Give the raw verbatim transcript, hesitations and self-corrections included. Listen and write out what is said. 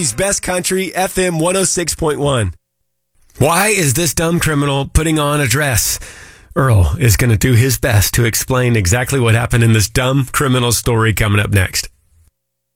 Best Country, F M one oh six point one. Why is this dumb criminal putting on a dress? Earl is going to do his best to explain exactly what happened in this dumb criminal story coming up next.